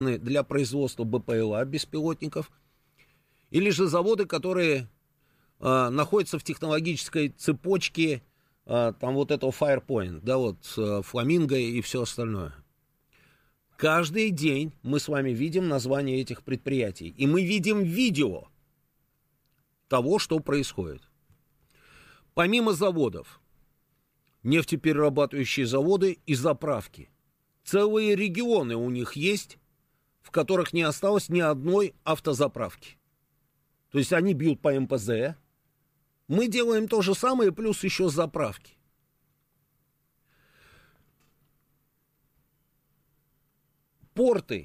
для производства БПЛА, беспилотников, или же заводы, которые находятся в технологической цепочке там вот этого Firepoint, да, вот Фламинго и все остальное. Каждый день мы с вами видим названия этих предприятий, и мы видим видео того, что происходит. Помимо заводов, нефтеперерабатывающие заводы и заправки. Целые регионы у них есть, в которых не осталось ни одной автозаправки. То есть они бьют по МПЗ. Мы делаем то же самое, плюс еще заправки. Порты.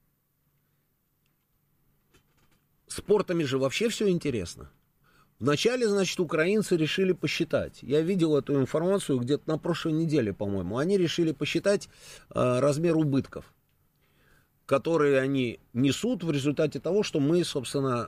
С портами же вообще все интересно. Вначале, значит, украинцы решили посчитать. Я видел эту информацию где-то на прошлой неделе, по-моему. Они решили посчитать размер убытков, которые они несут в результате того, что мы, собственно,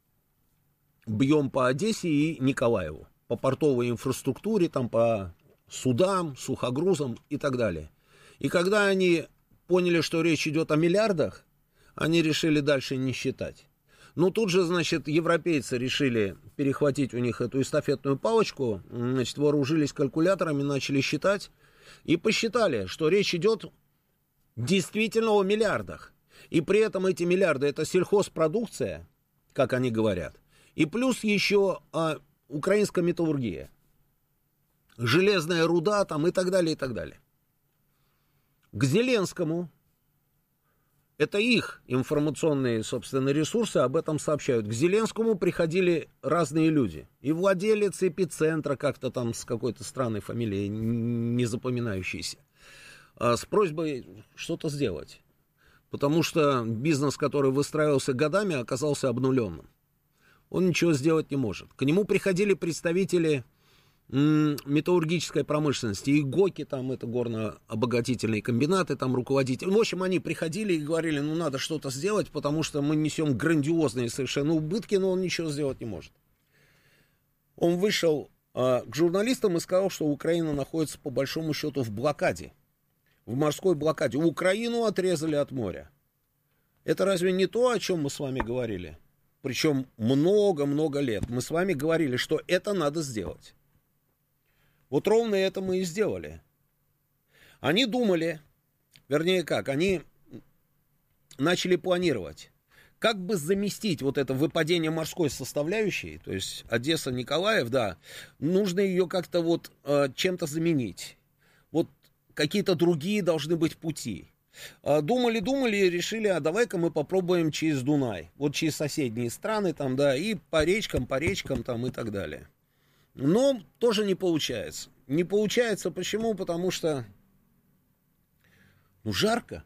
бьем по Одессе и Николаеву. По портовой инфраструктуре, там, по судам, сухогрузам и так далее. И когда они поняли, что речь идет о миллиардах, они решили дальше не считать. Ну, тут же, значит, европейцы решили перехватить у них эту эстафетную палочку, значит, вооружились калькуляторами, начали считать, и посчитали, что речь идет действительно о миллиардах. И при этом эти миллиарды — это сельхозпродукция, как они говорят, и плюс еще украинская металлургия, железная руда там и так далее, и так далее. К Зеленскому, это их информационные, собственно, ресурсы об этом сообщают. К Зеленскому приходили разные люди. И владелец эпицентра, как-то там с какой-то странной фамилией, не запоминающейся, с просьбой что-то сделать. Потому что бизнес, который выстраивался годами, оказался обнуленным. Он ничего сделать не может. К нему приходили представители металлургической промышленности, и ГОКи, там, это горно-обогатительные комбинаты, там, руководители. В общем, они приходили и говорили, ну, надо что-то сделать, потому что мы несем грандиозные совершенно убытки, но он ничего сделать не может. Он вышел к журналистам и сказал, что Украина находится, по большому счету, в блокаде, в морской блокаде. Украину отрезали от моря. Это разве не то, о чем мы с вами говорили? Причем много-много лет. Мы с вами говорили, что это надо сделать. Вот ровно это мы и сделали. Они думали, вернее как, они начали планировать, как бы заместить вот это выпадение морской составляющей, то есть Одесса, Николаев, да, нужно ее как-то вот чем-то заменить. Вот какие-то другие должны быть пути. Думали и решили, а давай-ка мы попробуем через Дунай, вот через соседние страны там, да, и по речкам там и так далее. Но тоже не получается. Не получается почему? Потому что, ну, жарко.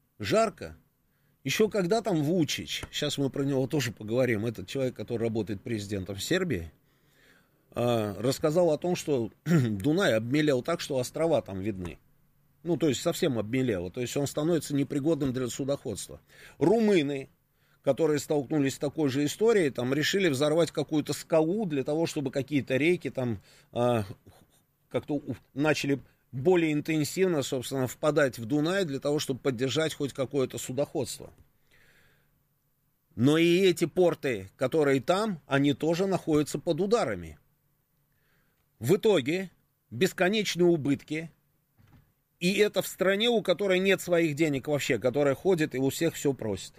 Еще когда там Вучич, сейчас мы про него тоже поговорим, этот человек, который работает президентом Сербии, рассказал о том, что Дунай обмелел так, что острова там видны. Ну, то есть совсем обмелело. То есть он становится непригодным для судоходства. Румыны, которые столкнулись с такой же историей, там решили взорвать какую-то скалу для того, чтобы какие-то реки там как-то начали более интенсивно, собственно, впадать в Дунай для того, чтобы поддержать хоть какое-то судоходство. Но и эти порты, которые там, они тоже находятся под ударами. В итоге бесконечные убытки, и это в стране, у которой нет своих денег вообще, которая ходит и у всех все просит.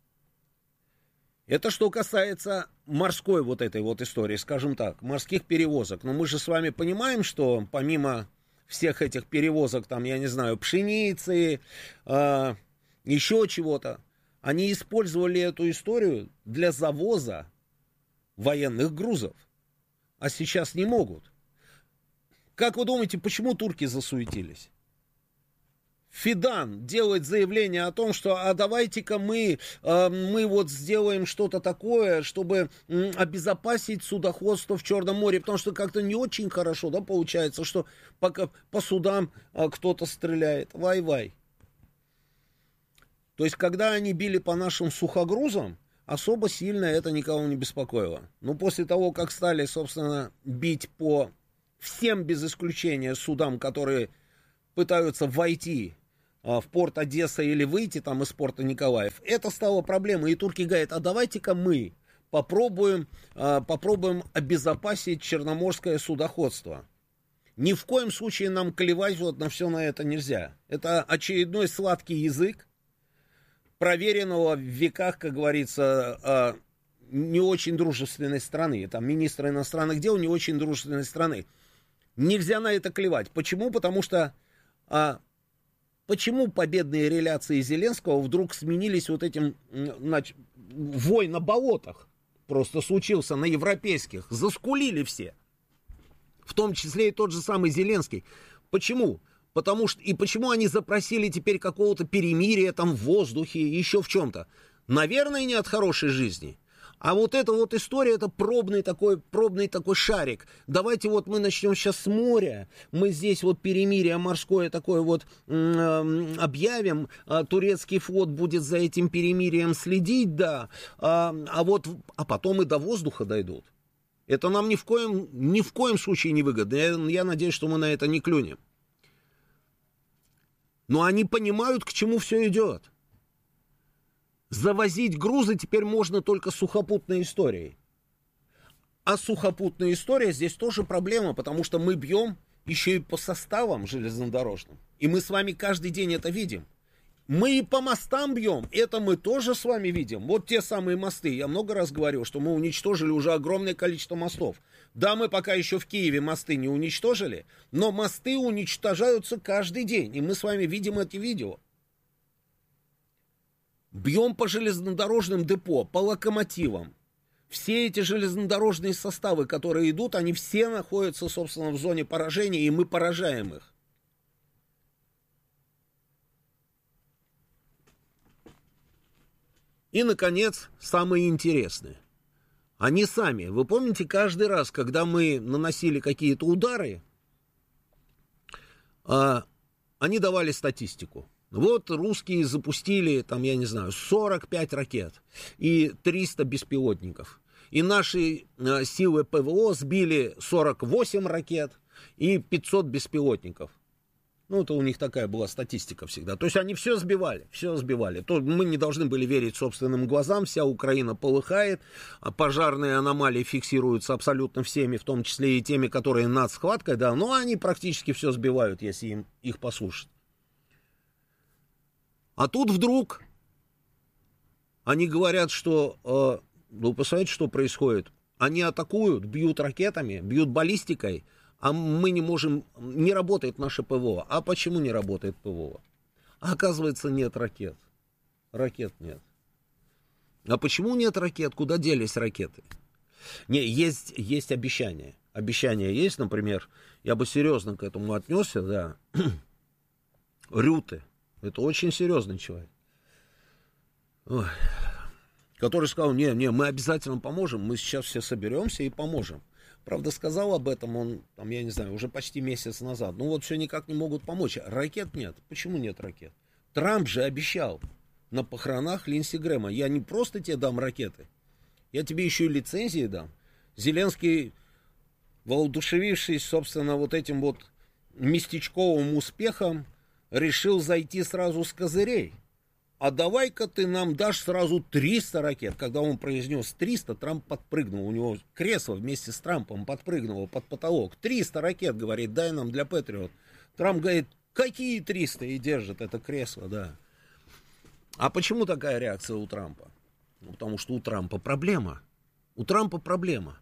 Это что касается морской вот этой вот истории, скажем так, морских перевозок. Но мы же с вами понимаем, что помимо всех этих перевозок, там, я не знаю, пшеницы, еще чего-то, они использовали эту историю для завоза военных грузов. А сейчас не могут. Как вы думаете, почему турки засуетились? Фидан делает заявление о том, что а давайте-ка мы вот сделаем что-то такое, чтобы обезопасить судоходство в Черном море, потому что как-то не очень хорошо, да, получается, что пока по судам кто-то стреляет. Вай-вай. То есть, когда они били по нашим сухогрузам, особо сильно это никого не беспокоило. Но после того, как стали, собственно, бить по всем без исключения судам, которые пытаются войти в порт Одесса или выйти там из порта Николаев, это стало проблемой. И турки говорят, а давайте-ка мы попробуем обезопасить черноморское судоходство. Ни в коем случае нам клевать вот на все на это нельзя. Это очередной сладкий язык, проверенного в веках, как говорится, не очень дружественной страны. Там министр иностранных дел не очень дружественной страны. Нельзя на это клевать. Почему? Потому что почему победные реляции Зеленского вдруг сменились вот этим вой на болотах? Просто случился на европейских. Заскулили все. В том числе и тот же самый Зеленский. Почему? Потому что, и почему они запросили теперь какого-то перемирия там в воздухе, еще в чем-то? Наверное, не от хорошей жизни. А вот эта вот история, это пробный такой шарик. Давайте вот мы начнем сейчас с моря. Мы здесь вот перемирие морское такое вот объявим. Турецкий флот будет за этим перемирием следить, да. А потом и до воздуха дойдут. Это нам ни в коем случае не выгодно. Я надеюсь, что мы на это не клюнем. Но они понимают, к чему все идет. Завозить грузы теперь можно только сухопутной историей. А сухопутная история здесь тоже проблема, потому что мы бьем еще и по составам железнодорожным. И мы с вами каждый день это видим. Мы и по мостам бьем, это мы тоже с вами видим. Вот те самые мосты, я много раз говорил, что мы уничтожили уже огромное количество мостов. Да, мы пока еще в Киеве мосты не уничтожили, но мосты уничтожаются каждый день, и мы с вами видим эти видео. Бьем по железнодорожным депо, по локомотивам. Все эти железнодорожные составы, которые идут, они все находятся, собственно, в зоне поражения, и мы поражаем их. И, наконец, самое интересное. Они сами, вы помните, каждый раз, когда мы наносили какие-то удары, они давали статистику. Вот русские запустили, там, я не знаю, 45 ракет и 300 беспилотников. И наши силы ПВО сбили 48 ракет и 500 беспилотников. Ну, это у них такая была статистика всегда. То есть они все сбивали. То мы не должны были верить собственным глазам. Вся Украина полыхает. Пожарные аномалии фиксируются абсолютно всеми, в том числе и теми, которые над схваткой, да. Но они практически все сбивают, если их послушать. А тут вдруг они говорят, что... вы посмотрите, что происходит. Они атакуют, бьют ракетами, бьют баллистикой, а мы не можем... Не работает наше ПВО. А почему не работает ПВО? А оказывается, нет ракет. Ракет нет. А почему нет ракет? Куда делись ракеты? Не, есть обещания. Обещания есть, например, я бы серьезно к этому отнесся, да. Рюте. Это очень серьезный человек. Ой. Который сказал, не, мы обязательно поможем, мы сейчас все соберемся и поможем. Правда, сказал об этом он, там, я не знаю, уже почти месяц назад. Ну вот все никак не могут помочь. Ракет нет. Почему нет ракет? Трамп же обещал на похоронах Линдси Грэма. Я не просто тебе дам ракеты, я тебе еще и лицензии дам. Зеленский, воодушевившись, собственно, вот этим вот местечковым успехом, решил зайти сразу с козырей. А давай-ка ты нам дашь сразу 300 ракет. Когда он произнес 300, Трамп подпрыгнул. У него кресло вместе с Трампом подпрыгнуло под потолок. 300 ракет, говорит, дай нам для Патриот. Трамп говорит, какие 300? И держит это кресло, да. А почему такая реакция у Трампа? Ну, потому что у Трампа проблема. У Трампа проблема.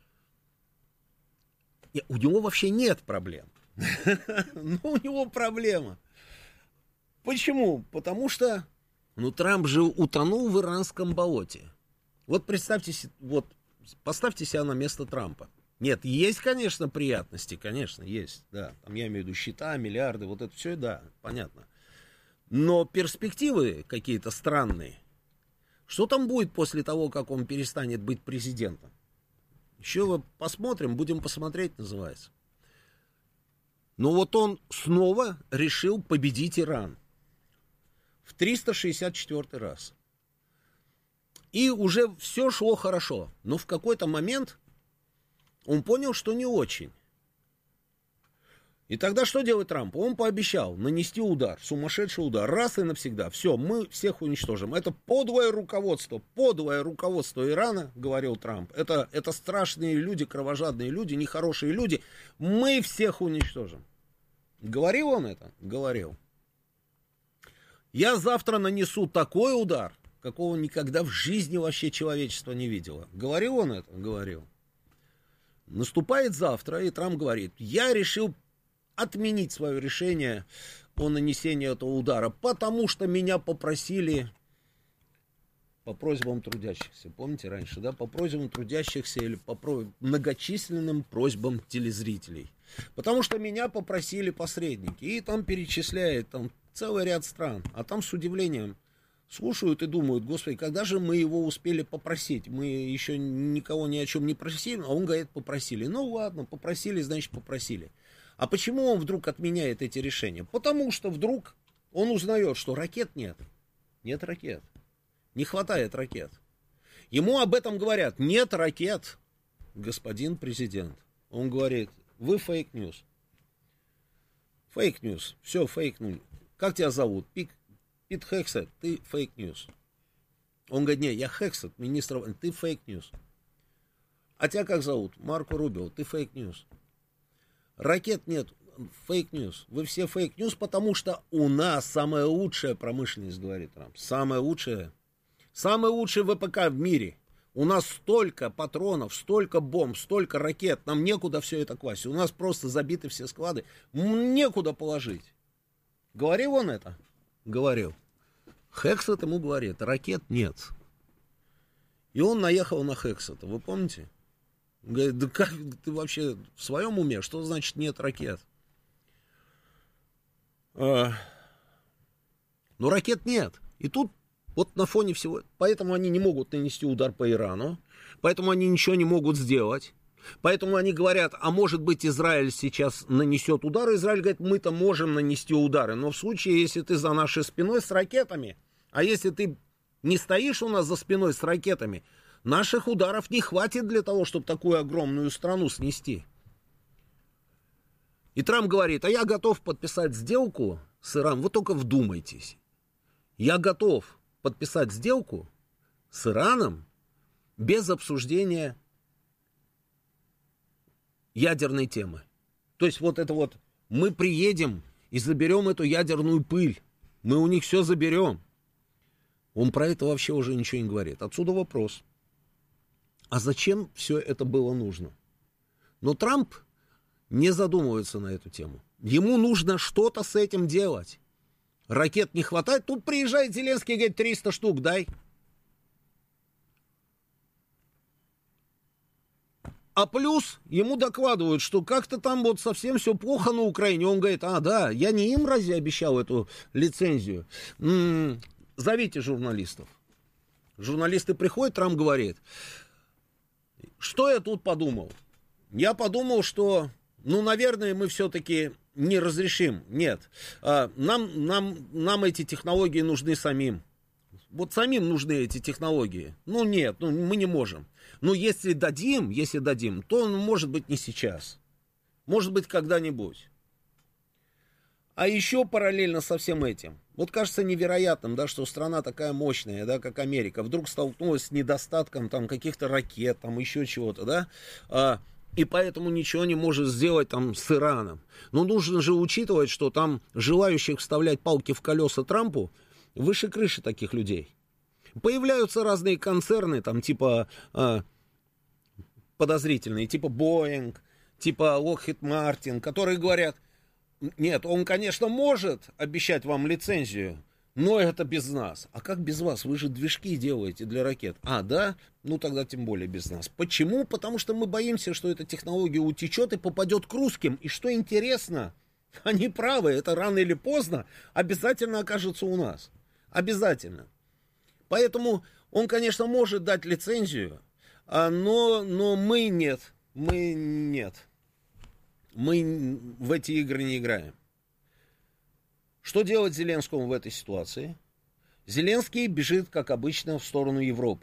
У него вообще нет проблем. Но у него проблема. Почему? Потому что Трамп же утонул в иранском болоте. Вот представьте, вот поставьте себя на место Трампа. Нет, есть, конечно, приятности, конечно, есть, да. Там я имею в виду счета, миллиарды, вот это все, да, понятно. Но перспективы какие-то странные. Что там будет после того, как он перестанет быть президентом? Еще посмотрим, будем посмотреть, называется. Но вот он снова решил победить Иран. В 364 раз. И уже все шло хорошо. Но в какой-то момент он понял, что не очень. И тогда что делает Трамп? Он пообещал нанести удар, сумасшедший удар, раз и навсегда. Все, мы всех уничтожим. Это подлое руководство Ирана, говорил Трамп. Это страшные люди, кровожадные люди, нехорошие люди. Мы всех уничтожим. Говорил он это? Говорил. Я завтра нанесу такой удар, какого никогда в жизни вообще человечество не видело. Говорил он это? Говорил. Наступает завтра, и Трамп говорит, я решил отменить свое решение о нанесении этого удара, потому что меня попросили по просьбам трудящихся. Помните раньше, да? По просьбам трудящихся или по многочисленным просьбам телезрителей. Потому что меня попросили посредники. И там перечисляет там целый ряд стран. А там с удивлением слушают и думают, господи, когда же мы его успели попросить? Мы еще никого ни о чем не просили, а он говорит, попросили. Ну ладно, попросили, значит попросили. А почему он вдруг отменяет эти решения? Потому что вдруг он узнает, что ракет нет. Нет ракет. Не хватает ракет. Ему об этом говорят. Нет ракет, господин президент. Он говорит, вы фейк-ньюс. Фейк-ньюс. Все, фейк-ньюс. Как тебя зовут? Пит Хексет, ты фейк-ньюс. Он говорит, не, я Хексет, министр, ты фейк-ньюс. А тебя как зовут? Марко Рубио, ты фейк-ньюс. Ракет нет, фейк-ньюс. Вы все фейк-ньюс, потому что у нас самая лучшая промышленность, говорит Трамп. Самая лучшая. Самый лучший ВПК в мире. У нас столько патронов, столько бомб, столько ракет. Нам некуда все это класть. У нас просто забиты все склады. Некуда положить. Говорил он это? Говорил. Хексет ему говорит, ракет нет. И он наехал на Хексета, вы помните? Говорит, да как ты вообще в своем уме? Что значит нет ракет? Ну, ракет нет. И тут вот на фоне всего... Поэтому они не могут нанести удар по Ирану. Поэтому они ничего не могут сделать. Поэтому они говорят, а может быть Израиль сейчас нанесет удар. Израиль говорит, мы-то можем нанести удары. Но в случае, если ты за нашей спиной с ракетами, а если ты не стоишь у нас за спиной с ракетами, наших ударов не хватит для того, чтобы такую огромную страну снести. И Трамп говорит, а я готов подписать сделку с Ираном. Вы только вдумайтесь. Я готов подписать сделку с Ираном без обсуждения ядерной темы. То есть вот это вот, мы приедем и заберем эту ядерную пыль. Мы у них все заберем. Он про это вообще уже ничего не говорит. Отсюда вопрос. А зачем все это было нужно? Но Трамп не задумывается на эту тему. Ему нужно что-то с этим делать. Ракет не хватает. Тут приезжает Зеленский и говорит, 300 штук дай. А плюс ему докладывают, что как-то там вот совсем все плохо на Украине. Он говорит, а да, я не им разве обещал эту лицензию? Зовите журналистов. Журналисты приходят, Трамп говорит, что я тут подумал? Я подумал, что, наверное, мы все-таки не разрешим. Нет, нам эти технологии нужны самим. Вот самим нужны эти технологии. Нет, мы не можем. Но если дадим, то, может быть, не сейчас. Может быть, когда-нибудь. А еще параллельно со всем этим, вот кажется невероятным, да, что страна такая мощная, да, как Америка, вдруг столкнулась с недостатком там каких-то ракет, там еще чего-то, да, и поэтому ничего не может сделать там с Ираном. Но нужно же учитывать, что там желающих вставлять палки в колеса Трампу выше крыши таких людей. Появляются разные концерны, там типа подозрительные, типа Boeing, типа Lockheed Martin, которые говорят, нет, он, конечно, может обещать вам лицензию, но это без нас. А как без вас? Вы же движки делаете для ракет. А, да? Тогда тем более без нас. Почему? Потому что мы боимся, что эта технология утечет и попадет к русским. И что интересно, они правы, это рано или поздно обязательно окажется у нас. Обязательно. Поэтому он, конечно, может дать лицензию, но мы нет. Мы нет. Мы в эти игры не играем. Что делать Зеленскому в этой ситуации? Зеленский бежит, как обычно, в сторону Европы.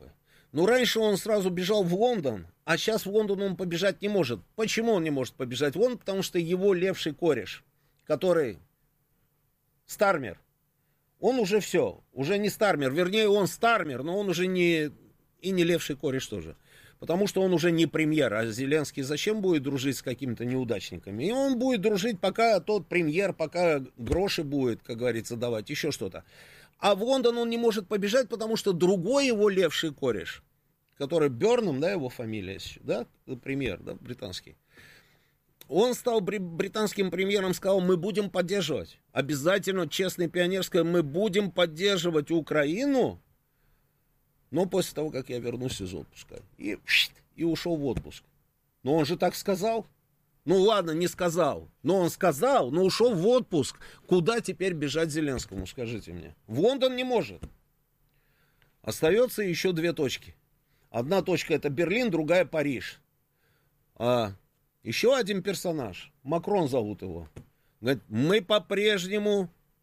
Ну, раньше он сразу бежал в Лондон, а сейчас в Лондон он побежать не может. Почему он не может побежать в Лондон? Потому что его левший кореш, который Стармер, он уже все, уже не Стармер, вернее, он Стармер, но он уже не, и не левший кореш тоже. Потому что он уже не премьер, а Зеленский зачем будет дружить с какими-то неудачниками? И он будет дружить, пока тот премьер, пока гроши будет, как говорится, давать, еще что-то. А в Лондон он не может побежать, потому что другой его левший кореш, который Бёрнам, да, его фамилия, да, премьер, да, британский, он стал британским премьером, сказал, мы будем поддерживать, обязательно, честный пионерское, мы будем поддерживать Украину, но после того, как я вернусь из отпуска. И ушел в отпуск. Но он же так сказал. Ну ладно, не сказал. Но он сказал, но ушел в отпуск. Куда теперь бежать Зеленскому, скажите мне? В Лондон не может. Остается еще 2 точки. Одна точка это Берлин, другая Париж. А еще один персонаж. Макрон зовут его. Говорит, мы по-прежнему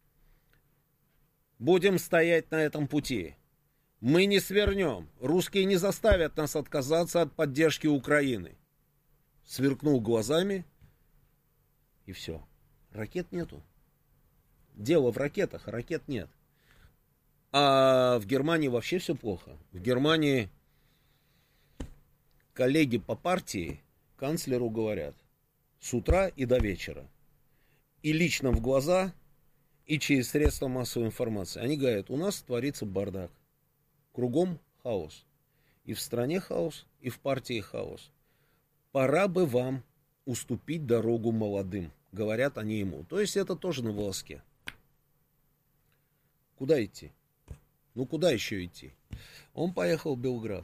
будем стоять на этом пути. Мы не свернем. Русские не заставят нас отказаться от поддержки Украины. Сверкнул глазами, и все. Ракет нету. Дело в ракетах, а ракет нет. А в Германии вообще все плохо. В Германии коллеги по партии канцлеру говорят с утра и до вечера. И лично в глаза, и через средства массовой информации. Они говорят, у нас творится бардак. Кругом хаос. И в стране хаос, и в партии хаос. Пора бы вам уступить дорогу молодым, говорят они ему. То есть это тоже на волоске. Куда идти? Ну куда еще идти? Он поехал в Белград.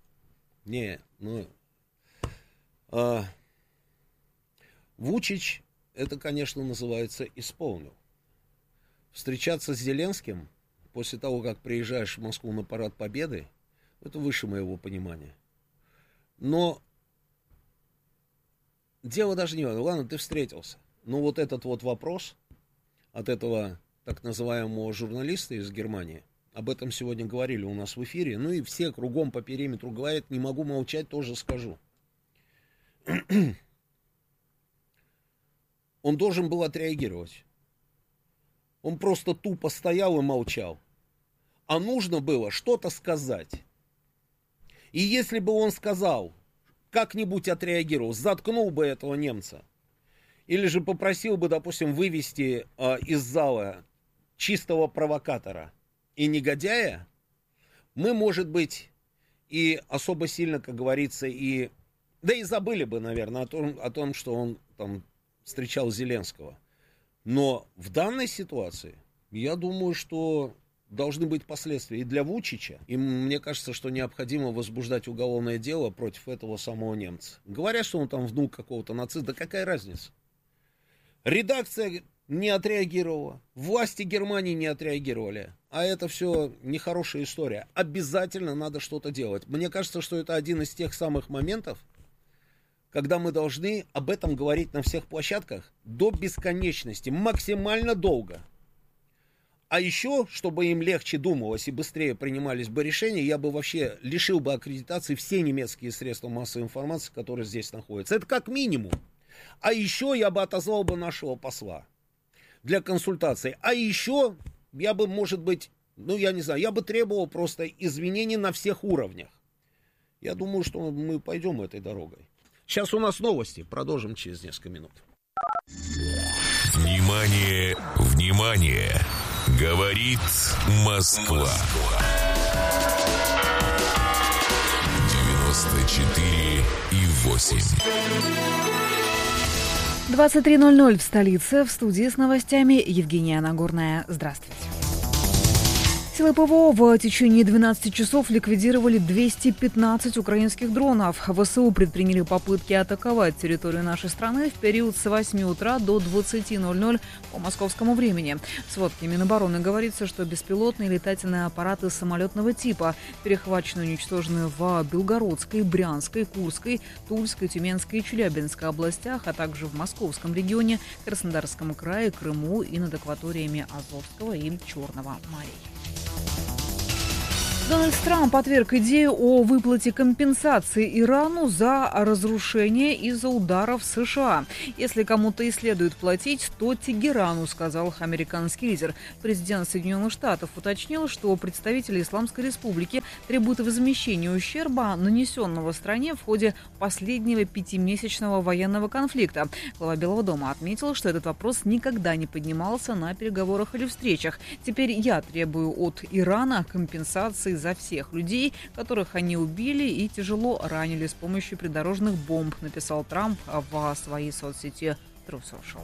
Вучич, это, конечно, называется, исполнил. Встречаться с Зеленским после того, как приезжаешь в Москву на парад Победы, это выше моего понимания. Но дело даже не в этом. Ладно, ты встретился. Но вот этот вот вопрос от этого так называемого журналиста из Германии, об этом сегодня говорили у нас в эфире, ну и все кругом по периметру говорят, не могу молчать, тоже скажу. Он должен был отреагировать. Он просто тупо стоял и молчал. А нужно было что-то сказать. И если бы он сказал, как-нибудь отреагировал, заткнул бы этого немца, или же попросил бы, допустим, вывести из зала чистого провокатора и негодяя, мы, может быть, и особо сильно, как говорится, и... Да и забыли бы, наверное, о том, что он там встречал Зеленского. Но в данной ситуации, я думаю, что должны быть последствия и для Вучича. И мне кажется, что необходимо возбуждать уголовное дело против этого самого немца. Говорят, что он там внук какого-то нациста. Да какая разница? Редакция не отреагировала. Власти Германии не отреагировали. А это все нехорошая история. Обязательно надо что-то делать. Мне кажется, что это один из тех самых моментов, когда мы должны об этом говорить на всех площадках до бесконечности, максимально долго. А еще, чтобы им легче думалось и быстрее принимались бы решения, я бы вообще лишил бы аккредитации все немецкие средства массовой информации, которые здесь находятся. Это как минимум. А еще я бы отозвал бы нашего посла для консультаций. А еще я бы, может быть, я не знаю, я бы требовал просто извинений на всех уровнях. Я думаю, что мы пойдем этой дорогой. Сейчас у нас новости. Продолжим через несколько минут. Внимание, внимание! Говорит Москва. 94,8. 23:00 в столице. В студии с новостями Евгения Нагорная. Здравствуйте. Силы ПВО в течение 12 часов ликвидировали 215 украинских дронов. ВСУ предприняли попытки атаковать территорию нашей страны в период с 8 утра до 20:00 по московскому времени. В сводке Минобороны говорится, что беспилотные летательные аппараты самолетного типа перехвачены и уничтожены в Белгородской, Брянской, Курской, Тульской, Тюменской и Челябинской областях, а также в Московском регионе, Краснодарском крае, Крыму и над акваториями Азовского и Черного морей. Дональд Трамп отверг идею о выплате компенсации Ирану за разрушение из-за ударов США. Если кому-то и следует платить, то Тегерану, сказал американский лидер. Президент Соединенных Штатов уточнил, что представители Исламской Республики требуют возмещения ущерба, нанесенного стране в ходе последнего 5-месячного военного конфликта. Глава Белого дома отметил, что этот вопрос никогда не поднимался на переговорах или встречах. Теперь я требую от Ирана компенсации за всех людей, которых они убили и тяжело ранили с помощью придорожных бомб, написал Трамп в своей соцсети Truth Social.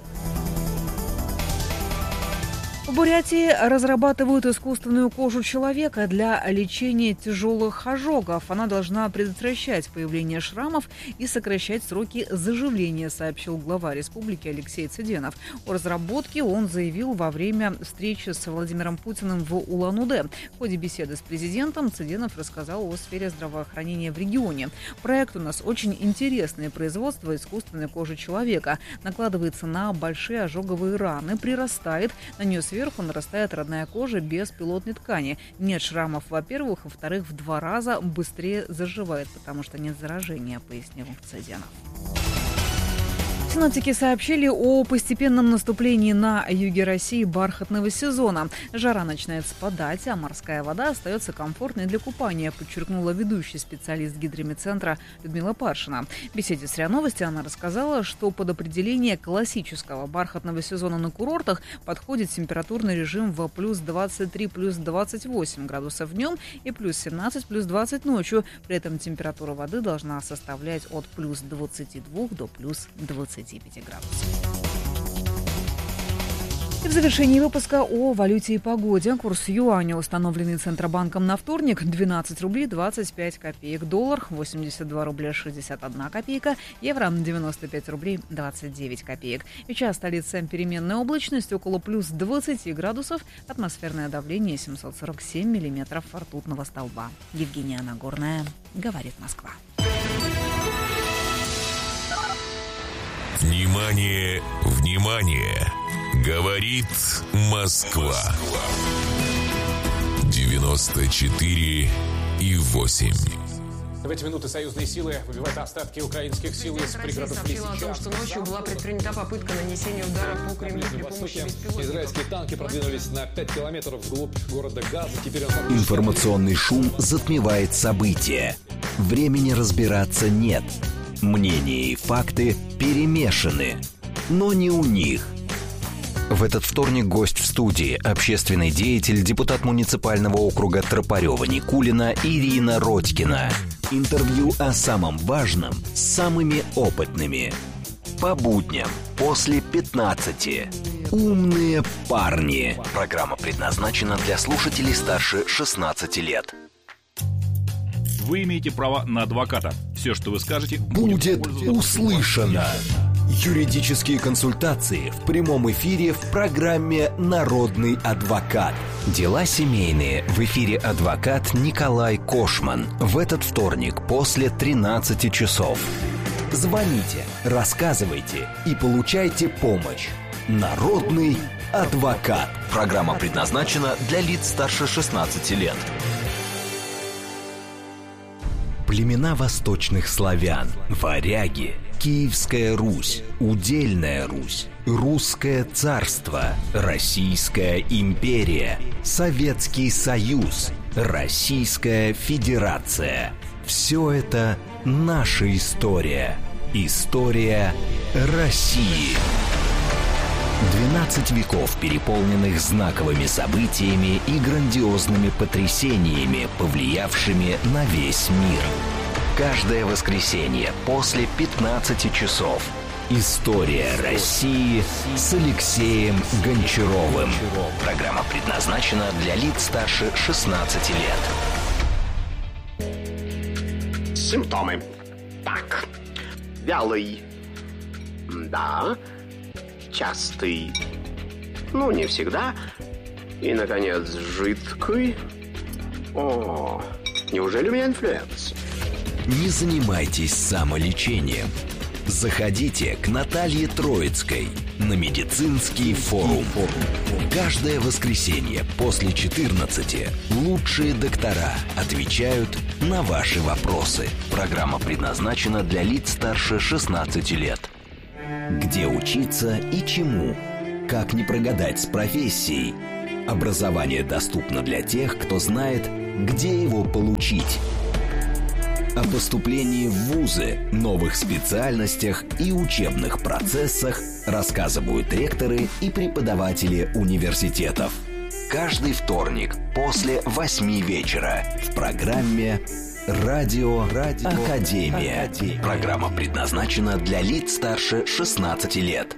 В Бурятии разрабатывают искусственную кожу человека для лечения тяжелых ожогов. Она должна предотвращать появление шрамов и сокращать сроки заживления, сообщил глава республики Алексей Цыденов. О разработке он заявил во время встречи с Владимиром Путиным в Улан-Удэ. В ходе беседы с президентом Цыденов рассказал о сфере здравоохранения в регионе. Проект у нас очень интересное производство искусственной кожи человека. Накладывается на большие ожоговые раны, прирастает, на нее сверху нарастает родная кожа без пилотной ткани. Нет шрамов, во-первых, во-вторых, в 2 раза быстрее заживает, потому что нет заражения, пояснил Цыденов. Синоптики сообщили о постепенном наступлении на юге России бархатного сезона. Жара начинает спадать, а морская вода остается комфортной для купания, подчеркнула ведущий специалист гидромедцентра Людмила Паршина. В беседе с РИА Новости она рассказала, что под определение классического бархатного сезона на курортах подходит температурный режим в плюс 23, плюс 28 градусов днем и плюс 17, плюс 20 ночью. При этом температура воды должна составлять от плюс 22 до плюс 25 градусов. И в завершении выпуска о валюте и погоде. Курс юаня, установленный Центробанком на вторник, 12 рублей 25 копеек. Доллар 82 рубля 61 копейка. Евро 95 рублей 29 копеек. Сейчас столица переменная облачность около плюс 20 градусов. Атмосферное давление 747 миллиметров ртутного столба. Евгения Нагорная, говорит Москва. Внимание, внимание! Говорит Москва. 94,8. В эти минуты союзные силы выбивают остатки украинских сил из пригородов Лисичанска. О том, что ночью была предпринята попытка нанесения удара по Кремлю при помощи беспилотников. Израильские танки продвинулись на 5 километров вглубь города Газа. Теперь Информационный шум затмевает события. Времени разбираться нет. Мнения и факты перемешаны, но не у них. В этот вторник гость в студии – общественный деятель, депутат муниципального округа Тропарева-Никулина Ирина Родькина. Интервью о самом важном с самыми опытными. По будням после 15. «Умные парни». Программа предназначена для слушателей старше 16 лет. Вы имеете право на адвоката. Все, что вы скажете, будет услышано. Юридические консультации в прямом эфире в программе «Народный адвокат». Дела семейные. В эфире адвокат Николай Кошман. В этот вторник после 13 часов. Звоните, рассказывайте и получайте помощь. «Народный адвокат». Программа предназначена для лиц старше 16 лет. Племена восточных славян, варяги, Киевская Русь, Удельная Русь, Русское царство, Российская империя, Советский Союз, Российская Федерация. Все это наша история. История России. 12 веков, переполненных знаковыми событиями и грандиозными потрясениями, повлиявшими на весь мир. Каждое воскресенье после 15 часов. История России с Алексеем Гончаровым. Программа предназначена для лиц старше 16 лет. Симптомы. Так. Вялый. Да. Частый. Ну, не всегда. И, наконец, жидкий. О, неужели у меня инфлюенс? Не занимайтесь самолечением. Заходите к Наталье Троицкой на медицинский форум. Каждое воскресенье после 14 лучшие доктора отвечают на ваши вопросы. Программа предназначена для лиц старше 16 лет. Где учиться и чему? Как не прогадать с профессией? Образование доступно для тех, кто знает, где его получить. О поступлении в вузы, новых специальностях и учебных процессах рассказывают ректоры и преподаватели университетов. Каждый вторник после 8 вечера в программе «Радио Академия». Программа предназначена для лиц старше 16 лет.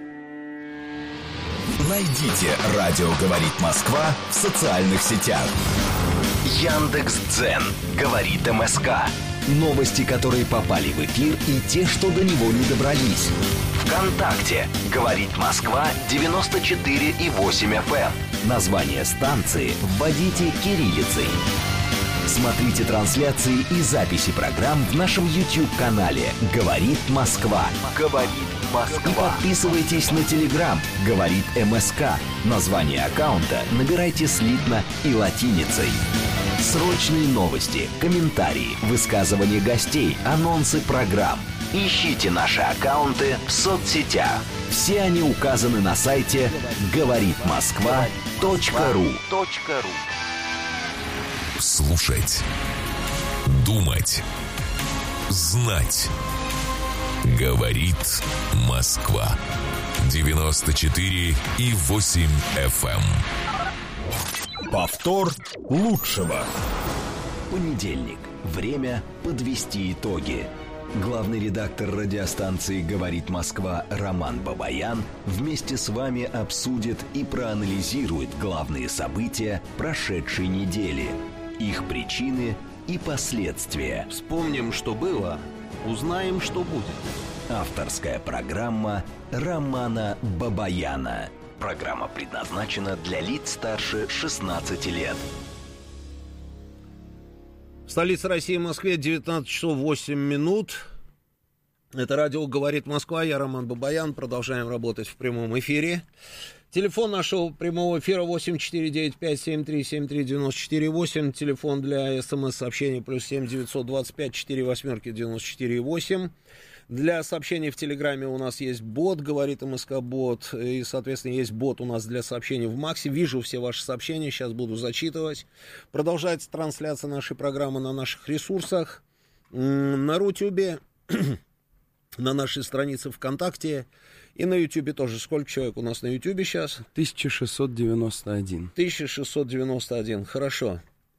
Найдите «Радио говорит Москва» в социальных сетях. Яндекс.Дзен говорит МСК. Новости, которые попали в эфир, и те, что до него не добрались. ВКонтакте говорит Москва 94,8 FM. Название станции вводите кириллицей. Смотрите трансляции и записи программ в нашем YouTube-канале «Говорит Москва». «Говорит Москва». И подписывайтесь на Telegram «Говорит МСК». Название аккаунта набирайте слитно и латиницей. Срочные новости, комментарии, высказывания гостей, анонсы программ. Ищите наши аккаунты в соцсетях. Все они указаны на сайте говоритмосква.ру. Слушать, думать, знать. Говорит Москва. 94,8 FM. Повтор лучшего. Понедельник. Время подвести итоги. Главный редактор радиостанции «Говорит Москва» Роман Бабаян вместе с вами обсудит и проанализирует главные события прошедшей недели, их причины и последствия. Вспомним, что было, узнаем, что будет. Авторская программа Романа Бабаяна. Программа предназначена для лиц старше 16 лет. В столице России, Москве, 19 часов 8 минут. Это радио «Говорит Москва». Я Роман Бабаян. Продолжаем работать в прямом эфире. Телефон нашего прямого эфира 8495-7373-94-8. Телефон для СМС-сообщений +7 925 48 94 8. Для сообщений в Телеграме у нас есть бот, говорит МСК-бот, и, соответственно, есть бот у нас для сообщений в Максе. Вижу все ваши сообщения, сейчас буду зачитывать. Продолжается трансляция нашей программы на наших ресурсах, на Рутюбе, на нашей странице ВКонтакте и на Ютубе тоже. Сколько человек у нас на Ютубе сейчас? 1691. 1691, хорошо.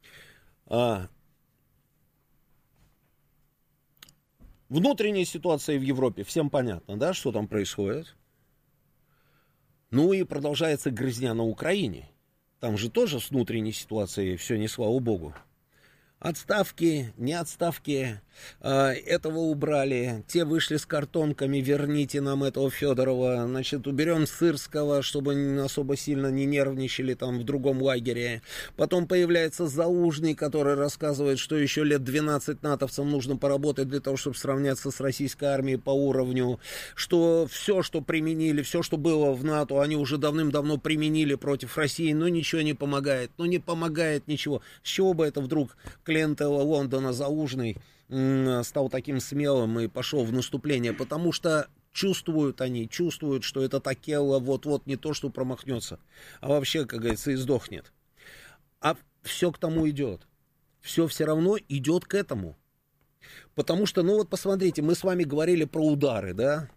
Внутренняя ситуация в Европе, всем понятно, да, что там происходит. Ну и продолжается грызня на Украине. Там же тоже с внутренней ситуацией все не слава богу. Отставки, не отставки, этого убрали, те вышли с картонками, верните нам этого Федорова, значит, уберем Сырского, чтобы особо сильно не нервничали там в другом лагере. Потом появляется Залужный, который рассказывает, что еще лет 12 натовцам нужно поработать для того, чтобы сравняться с российской армией по уровню, что все, что применили, все, что было в НАТО, они уже давным-давно применили против России, но ничего не помогает, не помогает ничего. С чего бы это вдруг клиентела Лондона Залужный стал таким смелым и пошел в наступление? Потому что чувствуют, что это Такелла вот-вот не то, что промахнется, а вообще, как говорится, и сдохнет. А все к тому идет. Все равно идет к этому. Потому что, посмотрите, мы с вами говорили про удары, да?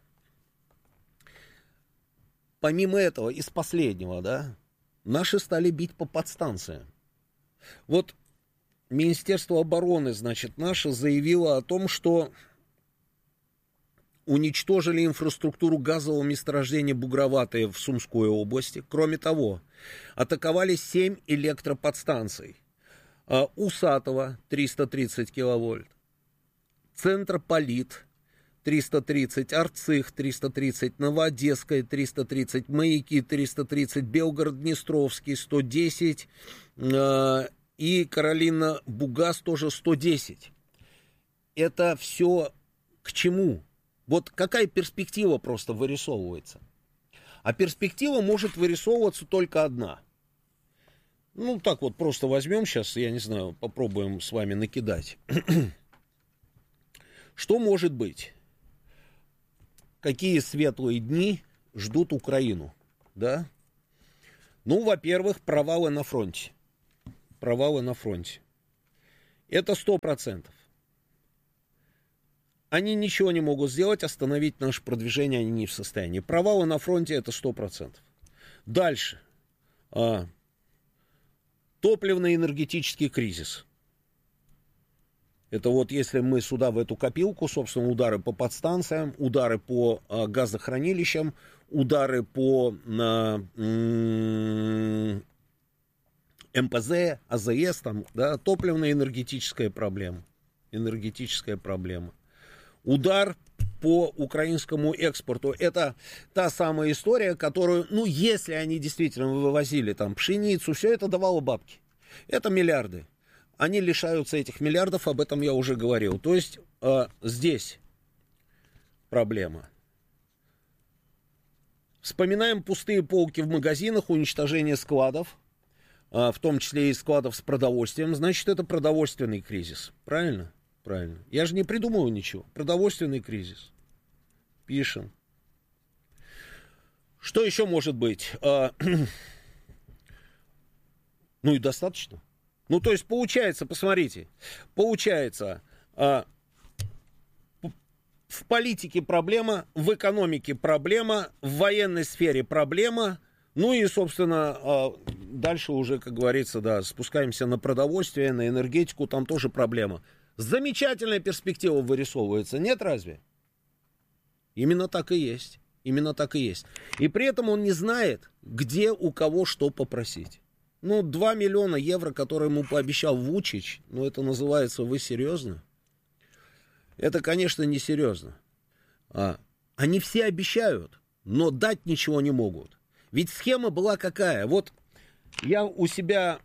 Помимо этого, из последнего, да, наши стали бить по подстанциям. Вот Министерство обороны, наше заявило о том, что уничтожили инфраструктуру газового месторождения Бугроватое в Сумской области. Кроме того, атаковали 7 электроподстанций. Усатого 330 киловольт, Центрополит 330, Арцих 330, Новоодесская 330, Маяки 330, Белгород-Днестровский 110 и Каролина-Бугас тоже 110. Это все к чему? Вот какая перспектива просто вырисовывается? А перспектива может вырисовываться только одна. Ну, так вот просто возьмем сейчас, я не знаю, попробуем с вами накидать. Что может быть? Какие светлые дни ждут Украину, да? Ну, во-первых, провалы на фронте. Провалы на фронте. Это 100%. Они ничего не могут сделать, остановить наше продвижение они не в состоянии. Провалы на фронте это 100%. Дальше. Топливно-энергетический кризис. Это вот если мы сюда в эту копилку, собственно, удары по подстанциям, удары по газохранилищам, удары по МПЗ, АЗС, там, да, топливно-энергетическая проблема. Энергетическая проблема. Удар по украинскому экспорту. Это та самая история, которую, ну, если они действительно вывозили там пшеницу, все это давало бабки. Это миллиарды. Они лишаются этих миллиардов, об этом я уже говорил. То есть здесь проблема. Вспоминаем пустые полки в магазинах, уничтожение складов, в том числе и складов с продовольствием. Значит, это продовольственный кризис. Правильно? Правильно. Я же не придумываю ничего. Продовольственный кризис. Пишем. Что еще может быть? Ну и достаточно. Ну, то есть, получается, посмотрите, получается, в политике проблема, в экономике проблема, в военной сфере проблема, ну и, собственно, дальше уже, как говорится, да, спускаемся на продовольствие, на энергетику, там тоже проблема. Замечательная перспектива вырисовывается, нет разве? Именно так и есть, именно так и есть. И при этом он не знает, где у кого что попросить. Ну, 2 миллиона евро, которые ему пообещал Вучич, ну, это называется, вы серьезно? Это, конечно, не серьезно. Они все обещают, но дать ничего не могут. Ведь схема была какая? Вот я у себя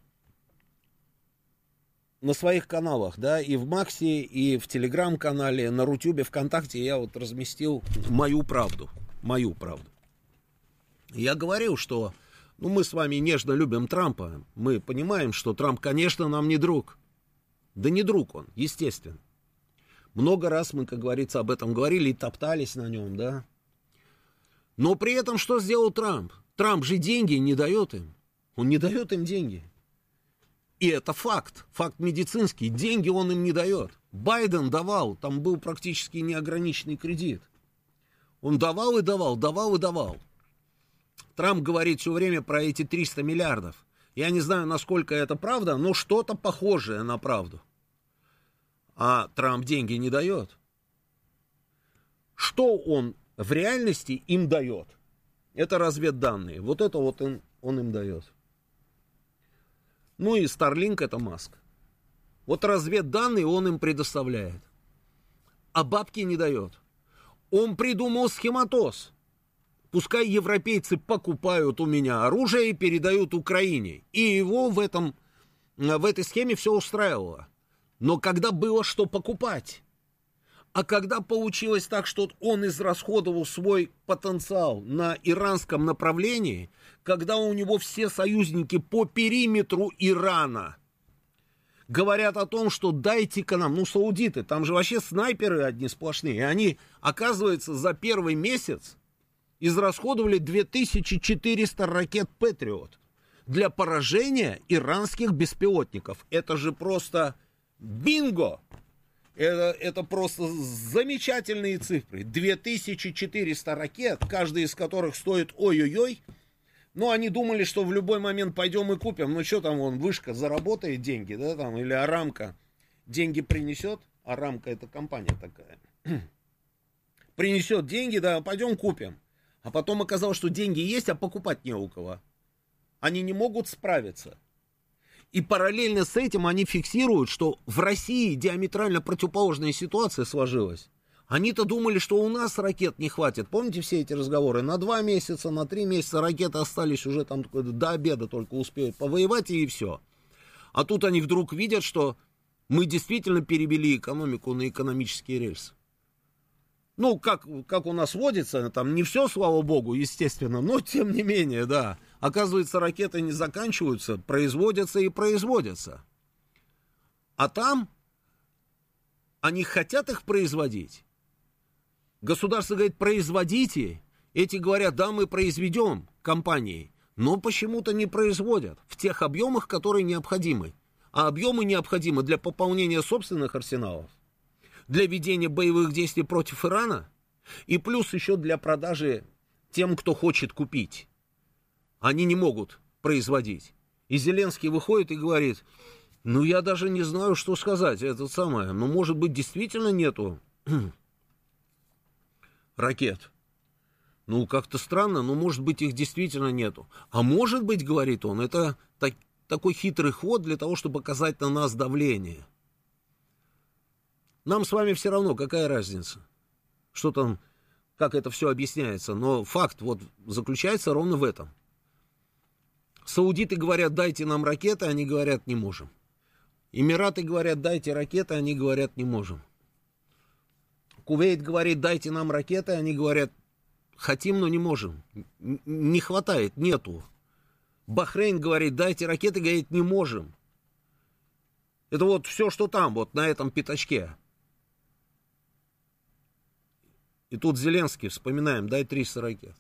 на своих каналах, да, и в Максе, и в Телеграм-канале, на Рутюбе, ВКонтакте я вот разместил мою правду. Мою правду. Я говорил, что... Ну, мы с вами нежно любим Трампа. Мы понимаем, что Трамп, конечно, нам не друг. Да не друг он, естественно. Много раз мы, как говорится, об этом говорили и топтались на нем, да. Но при этом что сделал Трамп? Трамп же деньги не дает им. Он не дает им деньги. И это факт. Факт медицинский. Деньги он им не дает. Байден давал. Там был практически неограниченный кредит. Он давал и давал, давал и давал. Трамп говорит все время про эти 300 миллиардов. Я не знаю, насколько это правда, но что-то похожее на правду. А Трамп деньги не дает. Что он в реальности им дает? Это разведданные. Вот это вот он им дает. Ну и Starlink это Маск. Вот разведданные он им предоставляет. А бабки не дает. Он придумал схематоз. Пускай европейцы покупают у меня оружие и передают Украине. И его в этой схеме все устраивало. Но когда было что покупать? А когда получилось так, что он израсходовал свой потенциал на иранском направлении, когда у него все союзники по периметру Ирана говорят о том, что дайте-ка нам, ну, саудиты, там же вообще снайперы одни сплошные, и они, оказывается, за первый месяц израсходовали 2400 ракет «Патриот» для поражения иранских беспилотников. Это же просто бинго! Это просто замечательные цифры. 2400 ракет, каждая из которых стоит ой-ой-ой. Ну, они думали, что в любой момент пойдем и купим. Ну, что там, вон, Вышка заработает деньги, да, там, или Арамка деньги принесет. Арамка — это компания такая. Принесет деньги, да, пойдем купим. А потом оказалось, что деньги есть, а покупать не у кого. Они не могут справиться. И параллельно с этим они фиксируют, что в России диаметрально противоположная ситуация сложилась. Они-то думали, что у нас ракет не хватит. Помните все эти разговоры? На 2 месяца, на 3 месяца ракеты остались уже там до обеда только успеют повоевать и все. А тут они вдруг видят, что мы действительно перевели экономику на экономические рельсы. Ну, как у нас водится, там не все, слава богу, естественно, но тем не менее, да. Оказывается, ракеты не заканчиваются, производятся и производятся. А там они хотят их производить. Государство говорит, производите. Эти говорят, да, мы произведем компании, но почему-то не производят в тех объемах, которые необходимы. А объемы необходимы для пополнения собственных арсеналов, для ведения боевых действий против Ирана и плюс еще для продажи тем, кто хочет купить. Они не могут производить. И Зеленский выходит и говорит, ну я даже не знаю, что сказать, это самое, но может быть действительно нету ракет. Ну как-то странно, но может быть их действительно нету. А может быть, говорит он, это такой хитрый ход для того, чтобы оказать на нас давление. Нам с вами все равно, какая разница, что там, как это все объясняется, но факт вот заключается ровно в этом. Саудиты говорят, дайте нам ракеты, они говорят, не можем. Эмираты говорят, дайте ракеты, они говорят, не можем. Кувейт говорит, дайте нам ракеты, они говорят, хотим, но не можем. Не хватает, нету. Бахрейн говорит, дайте ракеты, говорит, не можем. Это вот все, что там, вот на этом пятачке. И тут Зеленский, вспоминаем, дай 300 ракет.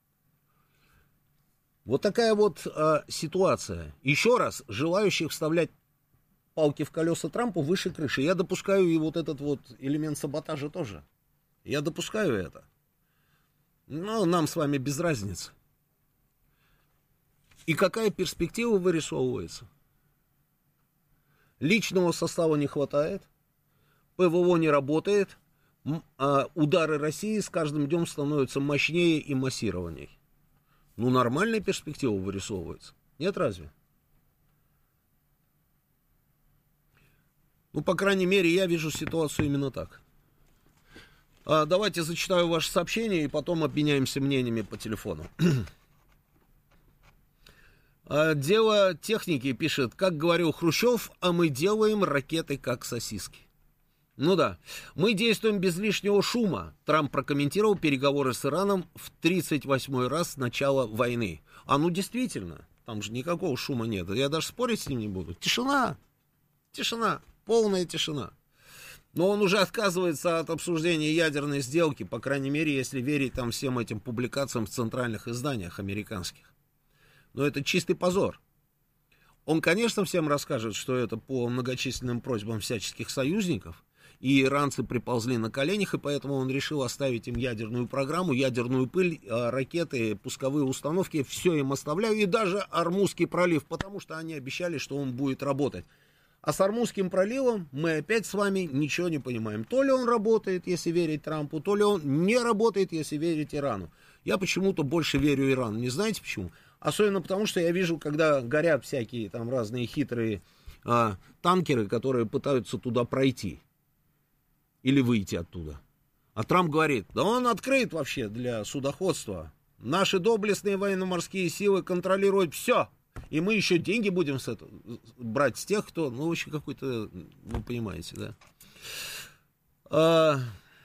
Вот такая вот ситуация. Еще раз, желающих вставлять палки в колеса Трампу выше крыши. Я допускаю и вот этот вот элемент саботажа тоже. Я допускаю это. Но нам с вами без разницы. И какая перспектива вырисовывается? Личного состава не хватает, ПВО не работает, а удары России с каждым днем становятся мощнее и массированней. Ну, нормальная перспектива вырисовывается. Нет, разве? Ну, по крайней мере, я вижу ситуацию именно так. Давайте зачитаю ваше сообщение и потом обменяемся мнениями по телефону. Дело техники пишет, как говорил Хрущев, а мы делаем ракеты как сосиски. Ну да, мы действуем без лишнего шума. Трамп прокомментировал переговоры с Ираном в 38-й раз с начала войны. Ну действительно, там же никакого шума нет. Я даже спорить с ним не буду. Тишина, полная тишина. Но он уже отказывается от обсуждения ядерной сделки, по крайней мере, если верить там всем этим публикациям в центральных изданиях американских. Но это чистый позор. Он, конечно, всем расскажет, что это по многочисленным просьбам всяческих союзников, и иранцы приползли на коленях, и поэтому он решил оставить им ядерную программу, ядерную пыль, ракеты, пусковые установки, все им оставляю, и даже Ормузский пролив, потому что они обещали, что он будет работать. А с Ормузским проливом мы опять с вами ничего не понимаем. То ли он работает, если верить Трампу, то ли он не работает, если верить Ирану. Я почему-то больше верю Ирану. Не знаете почему? Особенно потому, что я вижу, когда горят всякие там разные хитрые танкеры, которые пытаются туда пройти. Или выйти оттуда. А Трамп говорит, да он открыт вообще для судоходства. Наши доблестные военно-морские силы контролируют все. И мы еще деньги будем брать с тех, кто, ну, очень какой-то, вы понимаете, да.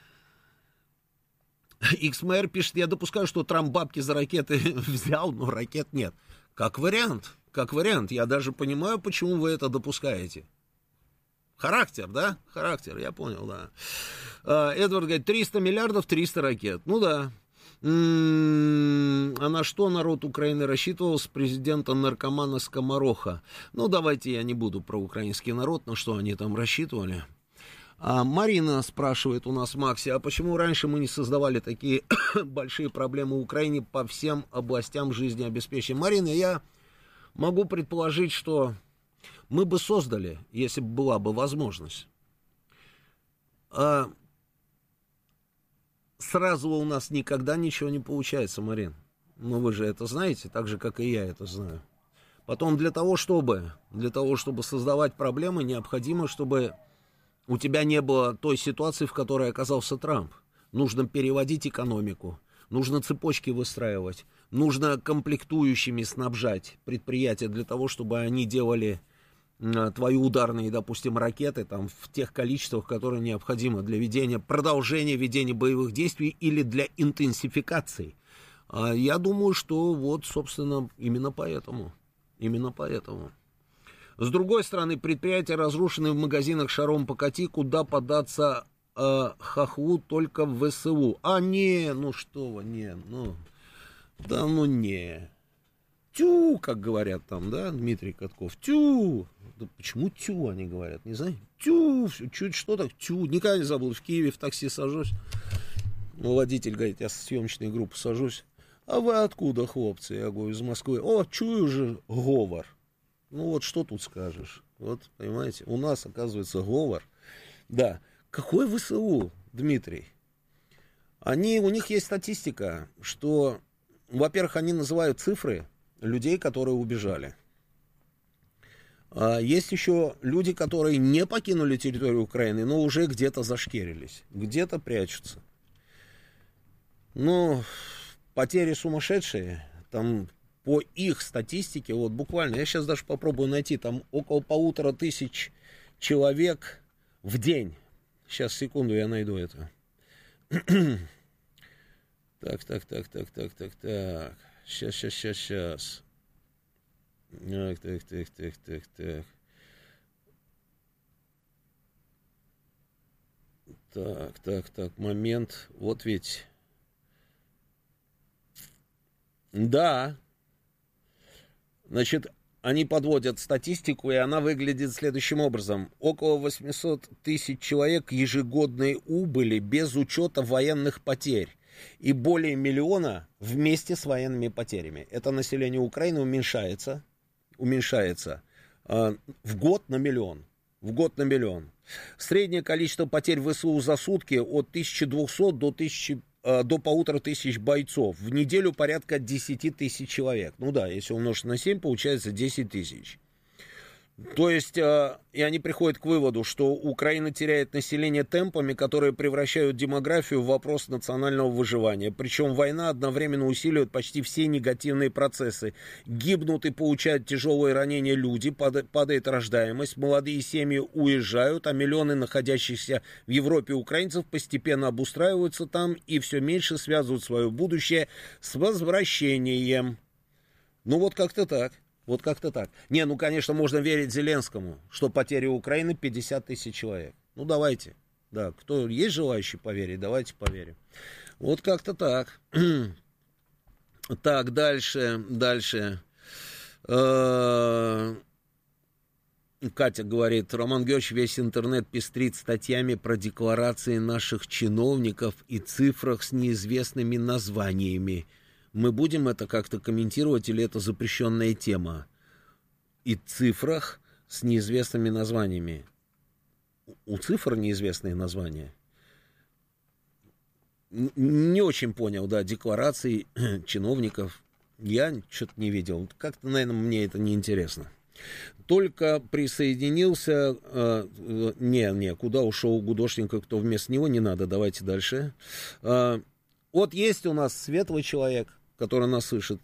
XMR пишет, я допускаю, что Трамп бабки за ракеты взял, но ракет нет. Как вариант. Я даже понимаю, почему вы это допускаете. Характер, да? Характер, я понял, да. Эдвард говорит, 300 миллиардов, 300 ракет. Ну да. А на что народ Украины рассчитывал с президента наркомана Скомороха? Ну, давайте я не буду про украинский народ, на что они там рассчитывали. Марина спрашивает у нас, Макси, а почему раньше мы не создавали такие большие проблемы в Украине по всем областям жизнеобеспечения? Марина, я могу предположить, что мы бы создали, если бы была бы возможность. Сразу у нас никогда ничего не получается, Марин. Ну, вы же это знаете, так же, как и я это знаю. Потом для того, чтобы создавать проблемы, необходимо, чтобы у тебя не было той ситуации, в которой оказался Трамп. Нужно переводить экономику, нужно цепочки выстраивать, нужно комплектующими снабжать предприятия для того, чтобы они делали твои ударные, допустим, ракеты там в тех количествах, которые необходимы для продолжения ведения боевых действий или для интенсификации. Я думаю, что вот, собственно, именно поэтому. С другой стороны, предприятия разрушены в магазинах шаром покати, куда податься хохлу только в ВСУ. Тю, как говорят там, да, Дмитрий Катков, тю. Да почему тю, они говорят, не знаю. Тю, чуть что так, тю. Никогда не забыл, в Киеве в такси сажусь. Водитель говорит, я со съемочной группы сажусь. А вы откуда, хлопцы? Я говорю, из Москвы. О, чую же говор. Ну вот что тут скажешь? Вот, понимаете, у нас, оказывается, говор. Да. Какой ВСУ, Дмитрий? У них есть статистика, что, во-первых, они называют цифры людей, которые убежали. Есть еще люди, которые не покинули территорию Украины, но уже где-то зашкерились, где-то прячутся. Но потери сумасшедшие, там по их статистике, вот буквально, я сейчас даже попробую найти, там около 1500 человек в день. Сейчас, секунду, я найду это. Так. Сейчас. Так, момент. Вот ведь. Да. Значит, они подводят статистику, и она выглядит следующим образом. Около 800 тысяч человек ежегодной убыли без учета военных потерь. И более миллиона вместе с военными потерями. Это население Украины уменьшается в год на миллион. Среднее количество потерь в ВСУ за сутки от 1200 до 1500 бойцов. В неделю порядка 10 тысяч человек. Ну да, если умножить на 7, получается 10 тысяч. То есть, и они приходят к выводу, что Украина теряет население темпами, которые превращают демографию в вопрос национального выживания. Причем война одновременно усиливает почти все негативные процессы. Гибнут и получают тяжелые ранения люди, падает рождаемость, молодые семьи уезжают, а миллионы находящихся в Европе украинцев постепенно обустраиваются там и все меньше связывают свое будущее с возвращением. Ну вот как-то так. Не, ну, конечно, можно верить Зеленскому, что потери Украины 50 тысяч человек. Ну, давайте. Да, кто есть желающий поверить, давайте поверим. Вот как-то так. Так, дальше. Катя говорит, Роман Георгиевич, весь интернет пестрит статьями про декларации наших чиновников и цифрах с неизвестными названиями. Мы будем это как-то комментировать или это запрещенная тема? И цифрах с неизвестными названиями. У цифр неизвестные названия. Не очень понял, да, декларации чиновников. Я что-то не видел. Как-то, наверное, мне это не интересно. Только присоединился... куда ушел Гудошника, кто вместо него, не надо, давайте дальше. Вот есть у нас светлый человек, который нас слышит.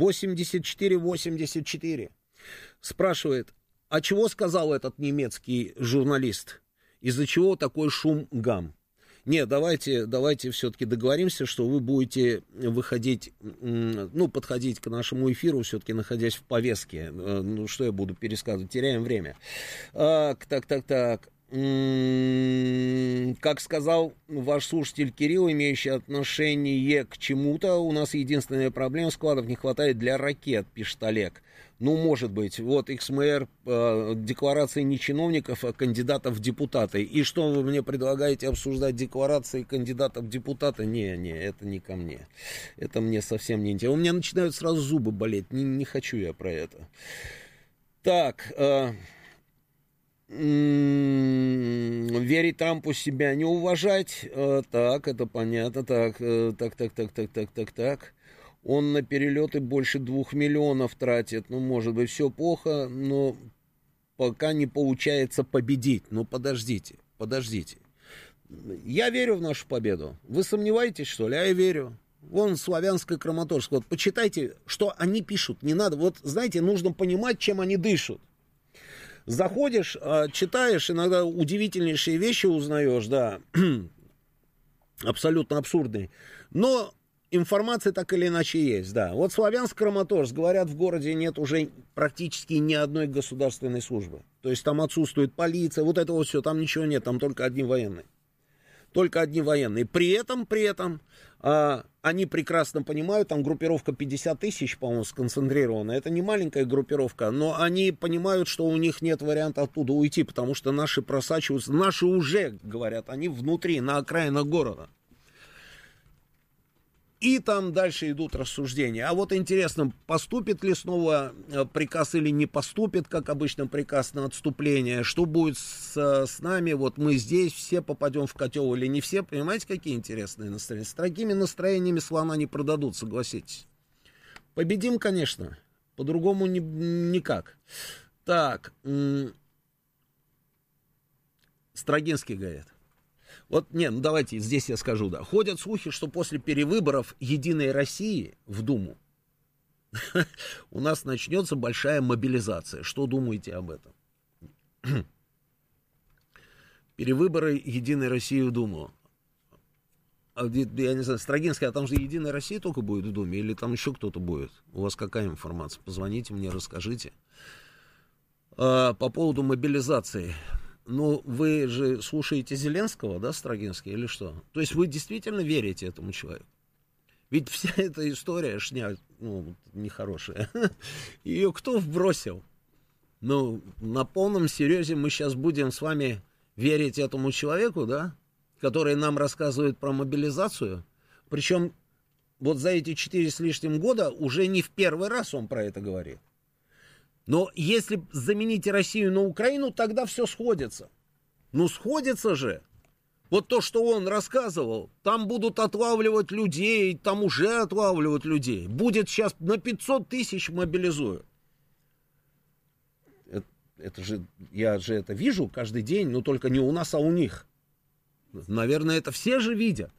84. Спрашивает, а чего сказал этот немецкий журналист? Из-за чего такой шум-гам? Не, давайте все-таки договоримся, что вы будете выходить, подходить к нашему эфиру, все-таки находясь в повестке. Ну, что я буду пересказывать? Теряем время. Так. Как сказал ваш слушатель Кирилл, имеющий отношение к чему-то, у нас единственная проблема, складов не хватает для ракет, пишет Олег. Ну, может быть, вот XMR, декларации не чиновников, а кандидатов в депутаты. И что вы мне предлагаете обсуждать декларации кандидатов в депутаты? Не, это не ко мне. Это мне совсем не интересно. У меня начинают сразу зубы болеть, не хочу я про это. Так... верить Трампу, себя не уважать. Так, это понятно. Так. Он на перелеты больше 2 миллионов тратит. Ну, может быть, все плохо, но пока не получается победить. Ну, подождите. Я верю в нашу победу. Вы сомневаетесь, что ли? А я верю. Вон славянская Краматорск. Вот почитайте, что они пишут. Не надо. Вот, знаете, нужно понимать, чем они дышат. Заходишь, читаешь, иногда удивительнейшие вещи узнаешь, да, абсолютно абсурдные. Но информация так или иначе есть, да. Вот Славянск-Краматорск, говорят, в городе нет уже практически ни одной государственной службы. То есть там отсутствует полиция, вот это вот все, там ничего нет, там только одни военные. Только одни военные. При этом они прекрасно понимают, там группировка 50 тысяч, по-моему, сконцентрирована. Это не маленькая группировка, но они понимают, что у них нет варианта оттуда уйти, потому что наши просачиваются, наши уже, говорят, они внутри, на окраинах города. И там дальше идут рассуждения. А вот интересно, поступит ли снова приказ или не поступит, как обычно, приказ на отступление? Что будет с нами? Вот мы здесь, все попадем в котел или не все? Понимаете, какие интересные настроения? С такими настроениями слона не продадут, согласитесь. Победим, конечно. По-другому никак. Так. Строгинский говорит. Вот, давайте, здесь я скажу, да. Ходят слухи, что после перевыборов «Единой России» в Думу у нас начнется большая мобилизация. Что думаете об этом? Перевыборы «Единой России» в Думу. Я не знаю, Строгинский, а там же «Единая Россия» только будет в Думе? Или там еще кто-то будет? У вас какая информация? Позвоните мне, расскажите. По поводу мобилизации. Ну, вы же слушаете Зеленского, да, Строгинский, или что? То есть вы действительно верите этому человеку? Ведь вся эта история, шня, нехорошая, ее кто вбросил? Ну, на полном серьезе мы сейчас будем с вами верить этому человеку, да, который нам рассказывает про мобилизацию. Причем вот за эти 4 с лишним года уже не в первый раз он про это говорит. Но если заменить Россию на Украину, тогда все сходится. Ну, сходится же. Вот то, что он рассказывал, там будут отлавливать людей, там уже отлавливают людей. Будет сейчас на 500 тысяч мобилизуют. Это же, я же это вижу каждый день, но только не у нас, а у них. Наверное, это все же видят.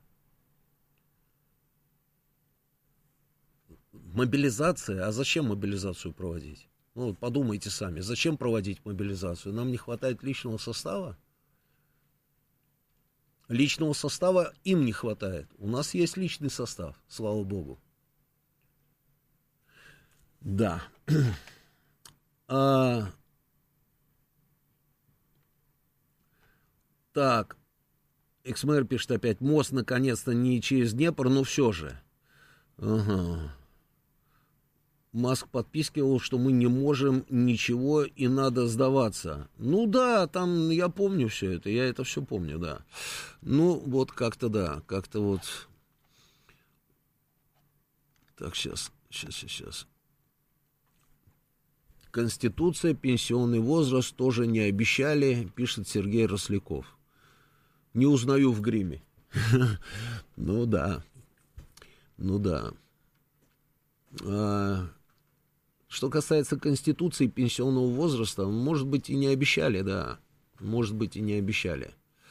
Мобилизация. А зачем мобилизацию проводить? Ну, подумайте сами, зачем проводить мобилизацию? Нам не хватает личного состава? Личного состава им не хватает. У нас есть личный состав, слава богу. Да. Так. Экс-мэр пишет опять, мост наконец-то не через Днепр, но все же. Ага. Маск подпискивал, что мы не можем ничего и надо сдаваться. Ну да, там я помню все это, я это все помню, да. Ну вот как-то да, как-то вот. Так, сейчас. Конституция, пенсионный возраст тоже не обещали, пишет Сергей Росляков. Не узнаю в гриме. Ну да. Что касается Конституции, пенсионного возраста, может быть, и не обещали, да. Может быть, и не обещали.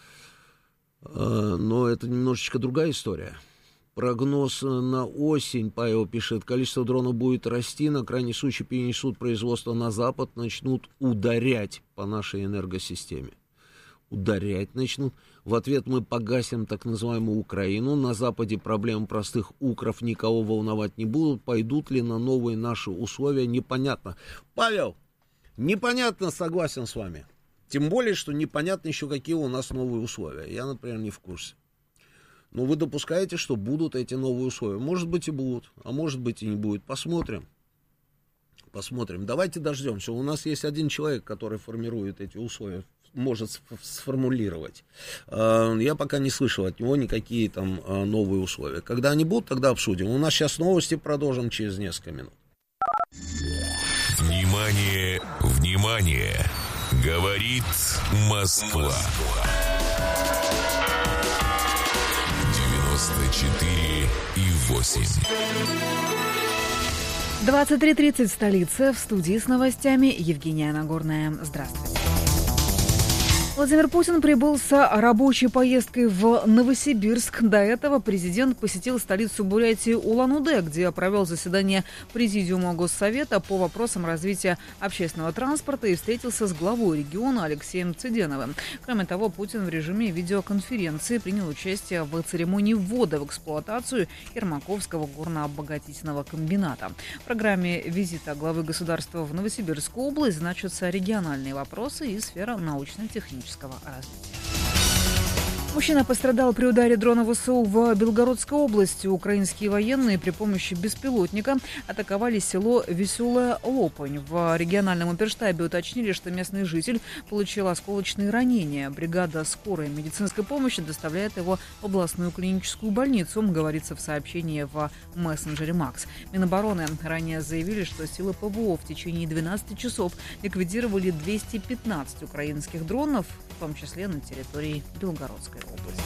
Но это немножечко другая история. Прогноз на осень, Павел пишет, количество дронов будет расти, на крайний случай перенесут производство на Запад, начнут ударять по нашей энергосистеме. Ударять начнут. В ответ мы погасим так называемую Украину. На Западе проблем простых укров никого волновать не будут. Пойдут ли на новые наши условия, непонятно. Павел, непонятно, согласен с вами. Тем более, что непонятно еще, какие у нас новые условия. Я, например, не в курсе. Но вы допускаете, что будут эти новые условия? Может быть и будут, а может быть и не будет. Посмотрим. Давайте дождемся. У нас есть один человек, который формирует эти условия, может сформулировать. Я пока не слышал от него никакие там новые условия. Когда они будут, тогда обсудим. У нас сейчас новости, продолжим через несколько минут. Внимание, внимание! Говорит Москва. 94,8. 23:30 в столице. В студии с новостями Евгения Нагорная. Здравствуйте. Владимир Путин прибыл с рабочей поездкой в Новосибирск. До этого президент посетил столицу Бурятии Улан-Удэ, где провел заседание Президиума Госсовета по вопросам развития общественного транспорта и встретился с главой региона Алексеем Цыденовым. Кроме того, Путин в режиме видеоконференции принял участие в церемонии ввода в эксплуатацию Ермаковского горно-обогатительного комбината. В программе визита главы государства в Новосибирскую область значатся региональные вопросы и сфера научно-технического развития. Мужчина пострадал при ударе дрона ВСУ в Белгородской области. Украинские военные при помощи беспилотника атаковали село Веселая Лопань. В региональном оперштабе уточнили, что местный житель получил осколочные ранения. Бригада скорой медицинской помощи доставляет его в областную клиническую больницу, говорится в сообщении в мессенджере МАКС. Минобороны ранее заявили, что силы ПВО в течение 12 часов ликвидировали 215 украинских дронов, в том числе на территории Белгородской области.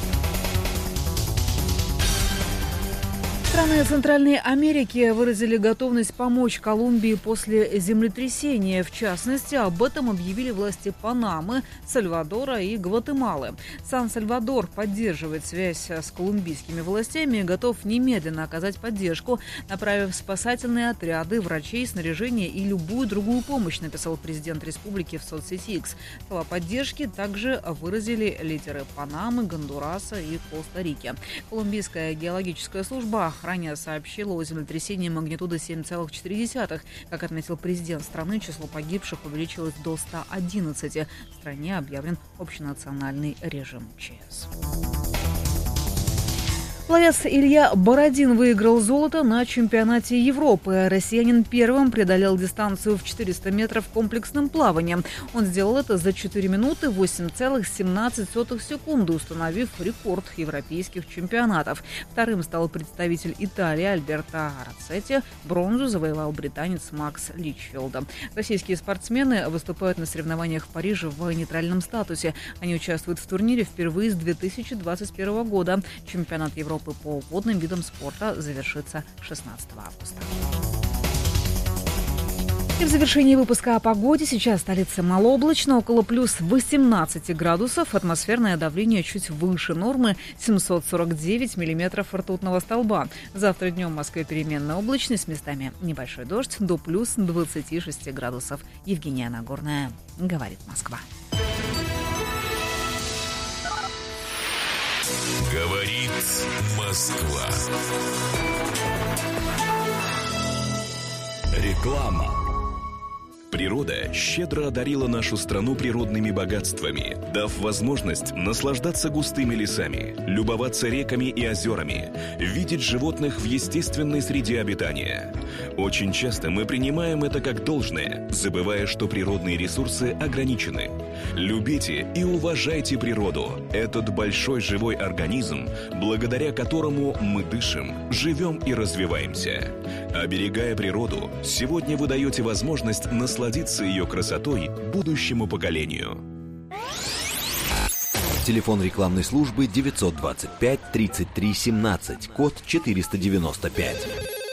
Страны Центральной Америки выразили готовность помочь Колумбии после землетрясения. В частности, об этом объявили власти Панамы, Сальвадора и Гватемалы. Сан-Сальвадор поддерживает связь с колумбийскими властями и готов немедленно оказать поддержку, направив спасательные отряды, врачей, снаряжение и любую другую помощь, написал президент республики в соцсети X. Слова поддержки также выразили лидеры Панамы, Гондураса и Коста-Рики. Колумбийская геологическая служба ранее сообщила о землетрясении магнитудой 7,4. Как отметил президент страны, число погибших увеличилось до 111. В стране объявлен общенациональный режим ЧС. Пловец Илья Бородин выиграл золото на чемпионате Европы. Россиянин первым преодолел дистанцию в 400 метров комплексным плаванием. Он сделал это за 4 минуты 8,17 секунды, установив рекорд европейских чемпионатов. Вторым стал представитель Италии Альберто Рацетти. Бронзу завоевал британец Макс Личфилд. Российские спортсмены выступают на соревнованиях в Париже в нейтральном статусе. Они участвуют в турнире впервые с 2021 года. Чемпионат Европы по водным видам спорта завершится 16 августа. И в завершении выпуска о погоде. Сейчас столица малооблачно, около плюс 18 градусов. Атмосферное давление чуть выше нормы, 749 миллиметров ртутного столба. Завтра днем в Москве переменная облачность, местами небольшой дождь, до плюс 26 градусов. Евгения Нагорная, говорит Москва. Говорит Москва. Реклама. Природа щедро одарила нашу страну природными богатствами, дав возможность наслаждаться густыми лесами, любоваться реками и озерами, видеть животных в естественной среде обитания. Очень часто мы принимаем это как должное, забывая, что природные ресурсы ограничены. Любите и уважайте природу, этот большой живой организм, благодаря которому мы дышим, живем и развиваемся. Оберегая природу, сегодня вы даете возможность насладиться ее красотой будущему поколению. Телефон рекламной службы 925 33 17, код 495.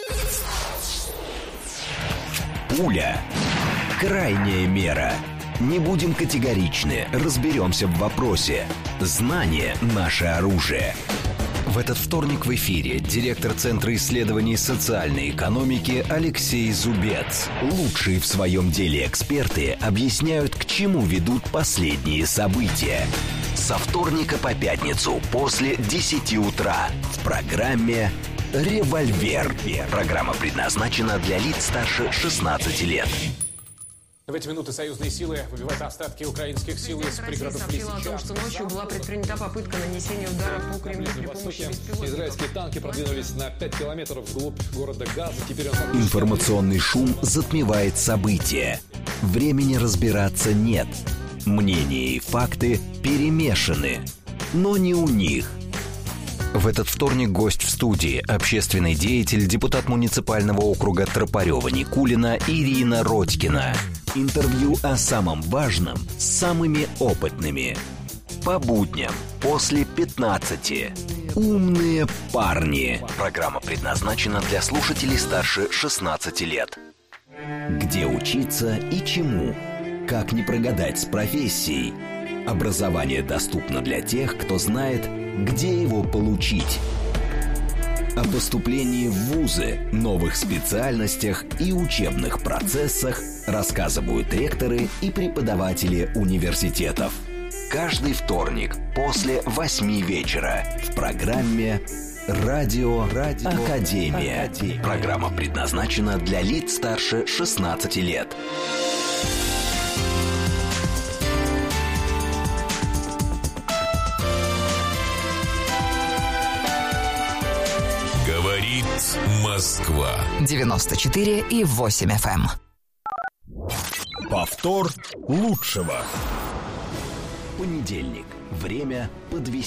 Пуля. Крайняя мера. Не будем категоричны, разберемся в вопросе. Знание – наше оружие. В этот вторник в эфире директор Центра исследований социальной экономики Алексей Зубец. Лучшие в своем деле эксперты объясняют, к чему ведут последние события. Со вторника по пятницу после 10 утра в программе «Револьвер». Программа предназначена для лиц старше 16 лет. В эти минуты союзные силы выбивают остатки украинских сил из пригородов Лисичанска. Россия сообщила о том, что ночью была предпринята попытка нанесения удара по Кремлю при помощи беспилотников. Израильские танки продвинулись на 5 километров вглубь города Газа. Теперь Информационный шум затмевает события. Времени разбираться нет. Мнения и факты перемешаны. Но не у них. В этот вторник гость в студии – общественный деятель, депутат муниципального округа Тропарева-Никулина Ирина Родькина. Интервью о самом важном с самыми опытными. По будням после 15. Умные парни. Программа предназначена для слушателей старше 16 лет. Где учиться и чему? Как не прогадать с профессией? Образование доступно для тех, кто знает, где его получить. О поступлении в вузы, новых специальностях и учебных процессах рассказывают ректоры и преподаватели университетов. Каждый вторник после 8 вечера в программе «Радио Академия». Программа предназначена для лиц старше 16 лет. Говорит Москва. 94,8 FM. Повтор лучшего. Понедельник. Время подвести